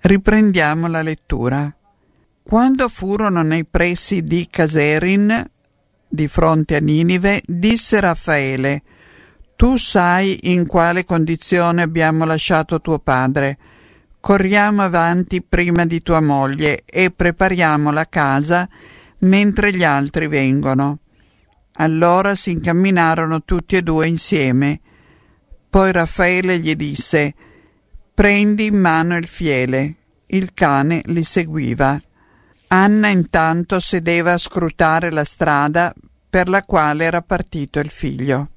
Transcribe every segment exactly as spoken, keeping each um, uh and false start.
Riprendiamo la lettura. Quando furono nei pressi di Caserin, di fronte a Ninive, disse Raffaele: tu sai in quale condizione abbiamo lasciato tuo padre. Corriamo avanti prima di tua moglie e prepariamo la casa mentre gli altri vengono. Allora si incamminarono tutti e due insieme. Poi Raffaele gli disse: prendi in mano il fiele. Il cane li seguiva. Anna intanto sedeva a scrutare la strada per la quale era partito il figlio.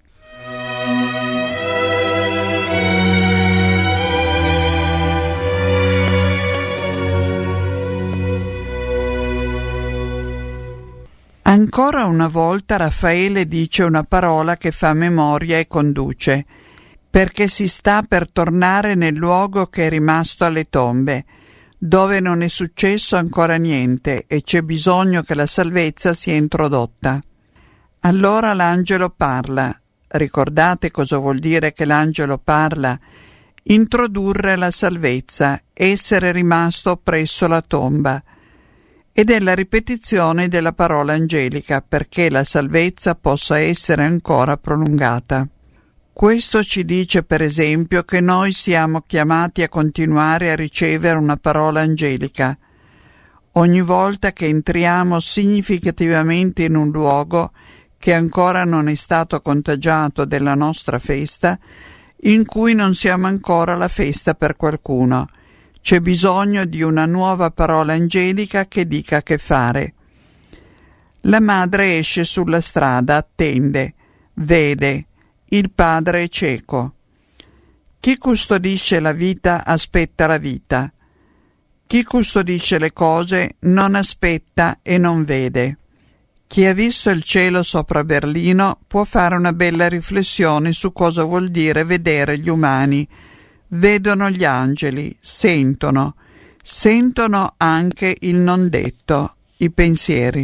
Ancora una volta Raffaele dice una parola che fa memoria e conduce, perché si sta per tornare nel luogo che è rimasto alle tombe, dove non è successo ancora niente e c'è bisogno che la salvezza sia introdotta. Allora l'angelo parla. Ricordate cosa vuol dire che l'angelo parla? Introdurre la salvezza, essere rimasto presso la tomba. Ed è la ripetizione della parola angelica perché la salvezza possa essere ancora prolungata. Questo ci dice, per esempio, che noi siamo chiamati a continuare a ricevere una parola angelica. Ogni volta che entriamo significativamente in un luogo che ancora non è stato contagiato della nostra festa, in cui non siamo ancora la festa per qualcuno, c'è bisogno di una nuova parola angelica che dica che fare. La madre esce sulla strada, attende, vede. Il padre è cieco. Chi custodisce la vita aspetta la vita. Chi custodisce le cose non aspetta e non vede. Chi ha visto il cielo sopra Berlino può fare una bella riflessione su cosa vuol dire vedere gli umani. Vedono gli angeli, sentono, sentono anche il non detto, i pensieri.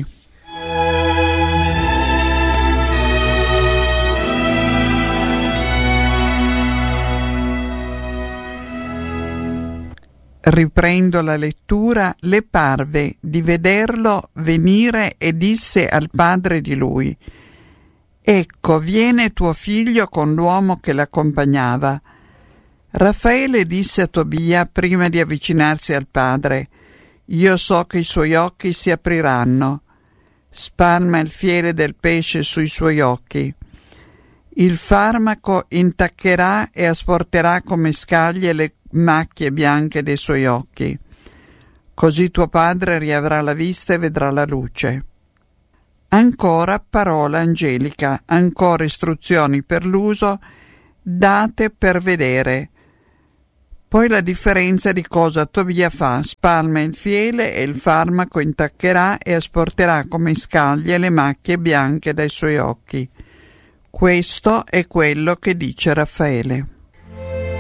Riprendo la lettura. Le parve di vederlo venire e disse al padre di lui: ecco, viene tuo figlio con l'uomo che l'accompagnava. Raffaele disse a Tobia prima di avvicinarsi al padre: io so che i suoi occhi si apriranno. Spalma il fiele del pesce sui suoi occhi. Il farmaco intaccherà e asporterà come scaglie le macchie bianche dei suoi occhi. Così tuo padre riavrà la vista e vedrà la luce. Ancora parola angelica, ancora istruzioni per l'uso date per vedere. Poi la differenza di cosa Tobia fa: spalma il fiele e il farmaco intaccherà e asporterà come scaglie le macchie bianche dai suoi occhi. Questo è quello che dice Raffaele.